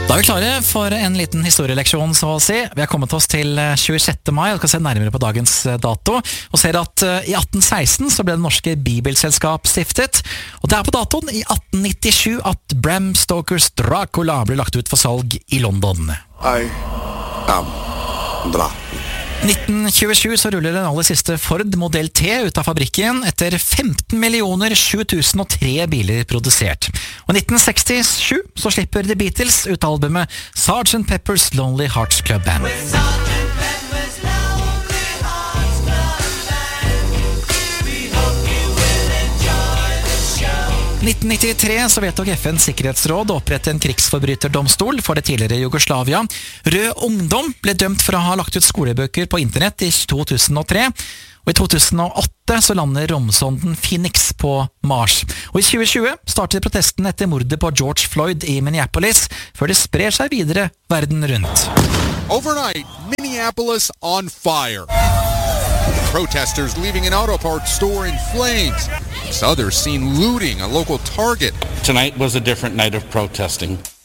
Da er vi klare for en liten historieleksjon, så å si. Vi har kommet oss til 26. mai, og skal se nærmere på dagens dato, og ser at i 1816 så ble det norske Bibelselskap stiftet, og det er på datoen i 1897 at Bram Stokers Dracula ble lagt ut for salg i London. I am Dracula. 1927 så ruller den aller siste Ford Model T ut av fabrikken etter 15.007.003 biler produsert. Og i 1967 så slipper The Beatles ut albumet Sgt. Pepper's Lonely Hearts Club Band. 1993 så vedtok FNs sikkerhetsråd å opprette en krigsforbryterdomstol for det tidligere Jugoslavia. Rød Ungdom ble dømt for å ha lagt ut skolebøker på internett i 2003, og i 2008 så lander romsonden Phoenix på Mars. Og i 2020 starter protesten etter mordet på George Floyd i Minneapolis, før det sprer seg videre verden rundt. Overnight, Minneapolis on fire. Protesters leaving an auto parts store in flames. Others seen looting a local Target. Tonight was a different night of protesting.